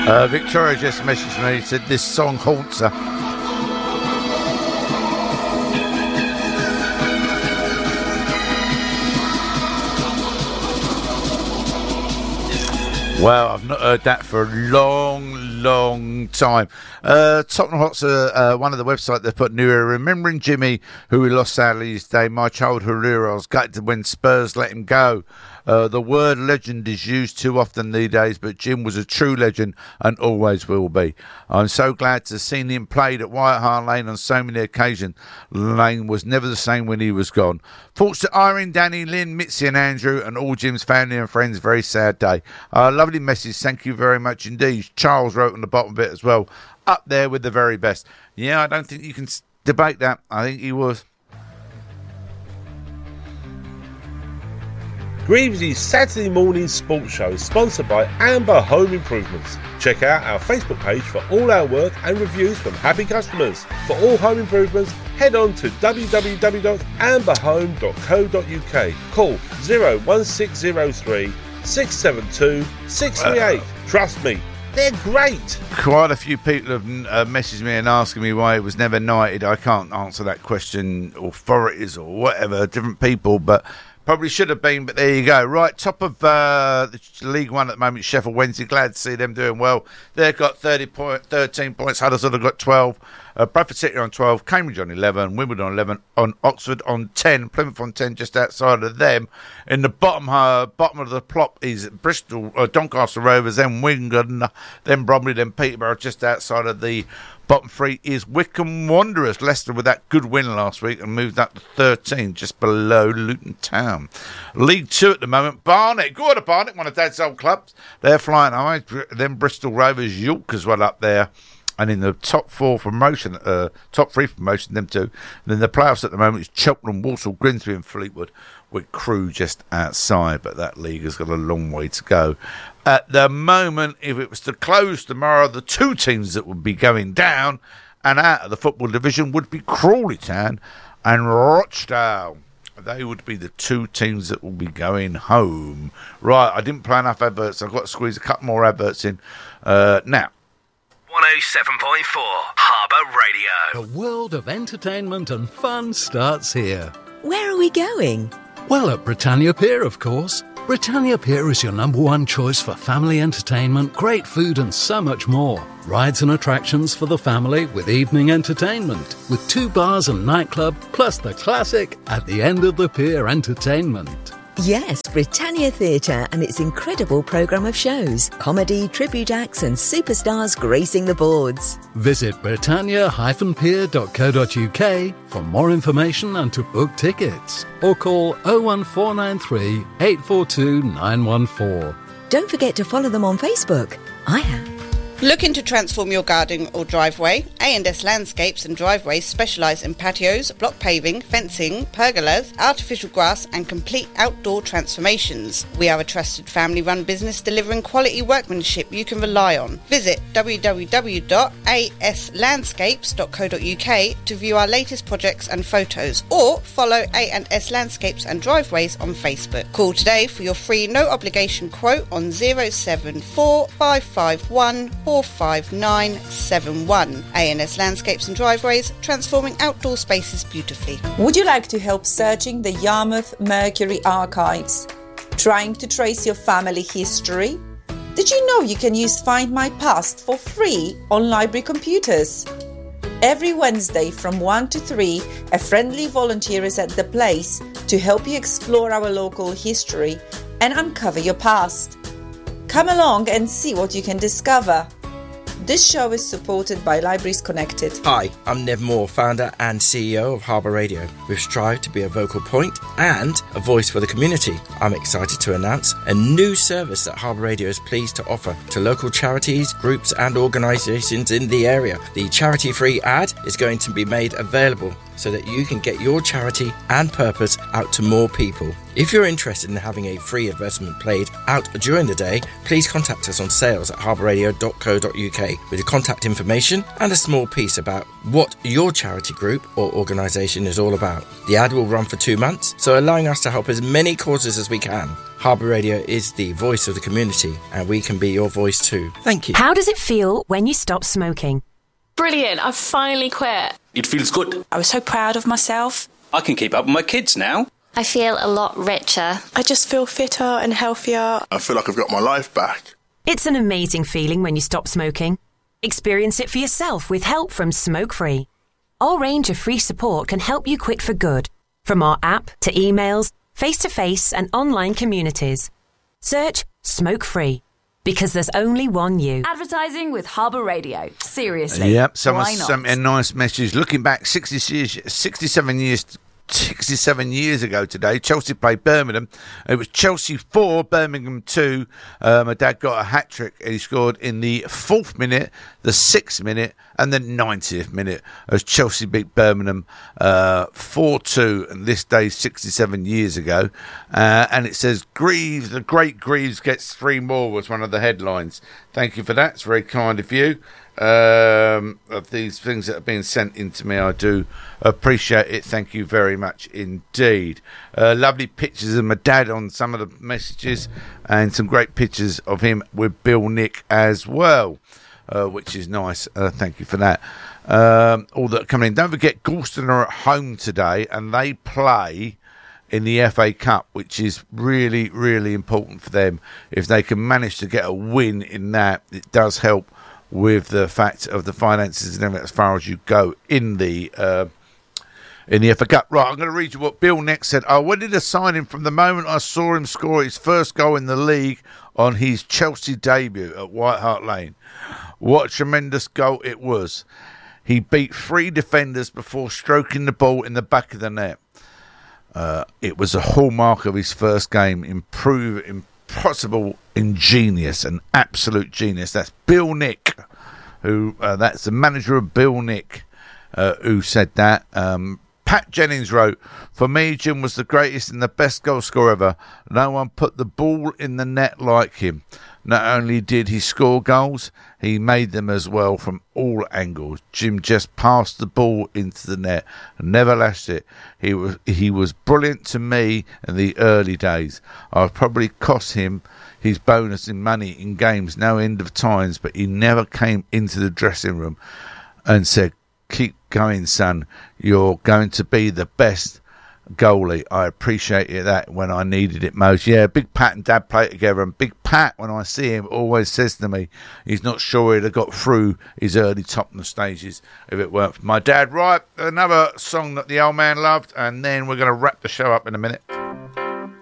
Victoria just messaged me, said this song haunts her. Well, I've not heard that for a long time. Tottenham Hotspur, one of the websites they put new era. Remembering Jimmy, who we lost sadly this day, my childhood hero. I was gutted when Spurs let him go. The word legend is used too often these days, but Jim was a true legend and always will be. I'm so glad to have seen him played at White Hart Lane on so many occasions. Lane was never the same when he was gone. Thoughts to Irene, Danny, Lynn, Mitzi and Andrew and all Jim's family and friends. Very sad day. Lovely message. Thank you very much indeed. Charles wrote on the bottom of it as well. Up there with the very best. Yeah, I don't think you can debate that. I think he was. Greaves' Saturday morning sports show is sponsored by Amber Home Improvements. Check out our Facebook page for all our work and reviews from happy customers. For all home improvements, head on to www.amberhome.co.uk. Call 01603 672 638. Trust me, they're great. Quite a few people have messaged me and asking me why it was never knighted. I can't answer that question. Authorities or whatever, different people, but probably should have been, but there you go. Right, top of the League One at the moment, Sheffield Wednesday. Glad to see them doing well. They've got 13 points. Huddersfield have got 12. Bradford City on 12. Cambridge on 11. Wimbledon on 11. On Oxford on 10. Plymouth on 10, just outside of them. In the bottom of the plot is Bristol, Doncaster Rovers, then Wigan, then Bromley, then Peterborough, just outside of the bottom three is Wycombe Wanderers. Leicester with that good win last week and moved up to 13, just below Luton Town. League 2 at the moment, Barnet. Go on, Barnet, one of Dad's old clubs. They're flying high. Then Bristol Rovers, York as well up there. And in the top three promotion, them two. And then the playoffs at the moment is Cheltenham, Walsall, Grimsby and Fleetwood, with Crewe just outside. But that league has got a long way to go. At the moment, if it was to close tomorrow, the two teams that would be going down and out of the football division would be Crawley Town and Rochdale. They would be the two teams that will be going home. Right, I didn't play enough adverts. I've got to squeeze a couple more adverts in. Now. 107.4 Harbour Radio. The world of entertainment and fun starts here. Where are we going? Well, at Britannia Pier, of course. Britannia Pier is your number one choice for family entertainment, great food and so much more. Rides and attractions for the family with evening entertainment, with 2 bars and nightclub, plus the classic at the end of the pier entertainment. Yes, Britannia Theatre and its incredible programme of shows, comedy, tribute acts and superstars gracing the boards. Visit britannia-pier.co.uk for more information and to book tickets. Or call 01493 842 914. Don't forget to follow them on Facebook. I have. Looking to transform your garden or driveway? A&S Landscapes and Driveways specialise in patios, block paving, fencing, pergolas, artificial grass and complete outdoor transformations. We are a trusted family-run business delivering quality workmanship you can rely on. Visit www.aslandscapes.co.uk to view our latest projects and photos, or follow A&S Landscapes and Driveways on Facebook. Call today for your free no-obligation quote on 074 551 45971. A&S Landscapes and Driveways, transforming outdoor spaces beautifully. Would you like to help searching the Yarmouth Mercury archives? Trying to trace your family history? Did you know you can use Find My Past for free on library computers? Every Wednesday from 1 to 3, a friendly volunteer is at the place to help you explore our local history and uncover your past. Come along and see what you can discover. This show is supported by Libraries Connected. Hi, I'm Nev Moore, founder and CEO of Harbour Radio. We've strived to be a vocal point and a voice for the community. I'm excited to announce a new service that Harbour Radio is pleased to offer to local charities, groups and organisations in the area. The charity-free ad is going to be made available so that you can get your charity and purpose out to more people. If you're interested in having a free advertisement played out during the day, please contact us on sales@harbourradio.co.uk. week with your contact information and a small piece about what your charity group or organisation is all about. The ad will run for 2 months, so allowing us to help as many causes as we can. Harbour Radio is the voice of the community, and we can be your voice too. Thank you. How does it feel when you stop smoking? Brilliant, I've finally quit. It feels good. I was so proud of myself. I can keep up with my kids now. I feel a lot richer. I just feel fitter and healthier. I feel like I've got my life back. It's an amazing feeling when you stop smoking. Experience it for yourself with help from Smoke Free. Our range of free support can help you quit for good, from our app to emails, face-to-face and online communities. Search Smoke Free, because there's only one you. Advertising with Harbour Radio. Seriously. Yep, someone why not? sent me a nice message. Looking back 67 years ago today, Chelsea played Birmingham. It was Chelsea 4, Birmingham 2. My dad got a hat-trick and he scored in the 4th minute, the 6th minute and the 90th minute as Chelsea beat Birmingham 4-2, and this day 67 years ago. And it says, Greaves, the great Greaves gets 3 more was one of the headlines. Thank you for that. It's very kind of you. Of these things that are being sent in to me, I do appreciate it. Thank you very much indeed. Lovely pictures of my dad on some of the messages, and some great pictures of him with Bill Nick as well, which is nice. Thank you for that. All that are coming in. Don't forget, Gorleston are at home today, and they play in the FA Cup, which is really, really important for them. If they can manage to get a win in that, it does help with the fact of the finances and everything as far as you go in the FA Cup. Right, I'm going to read you what Bill Nick said. I wanted to sign him from the moment I saw him score his first goal in the league on his Chelsea debut at White Hart Lane. What a tremendous goal it was. He beat 3 defenders before stroking the ball in the back of the net. It was a hallmark of his first game. Impossible, ingenious, an absolute genius. That's Bill Nick, who that's the manager of Bill Nick, who said that. Pat Jennings wrote, for me, Jim was the greatest and the best goal scorer ever. No one put the ball in the net like him. Not only did he score goals, he made them as well from all angles. Jim just passed the ball into the net and never lashed it. He was brilliant to me in the early days. I've probably cost him his bonus in money in games no end of times, but he never came into the dressing room and said, keep going, son. You're going to be the best goalie. I appreciated that when I needed it most. Yeah, Big Pat and Dad play together, and Big Pat, when I see him, always says to me he's not sure he'd have got through his early Tottenham stages if it weren't for my dad. Right, another song that the old man loved, and then we're going to wrap the show up in a minute.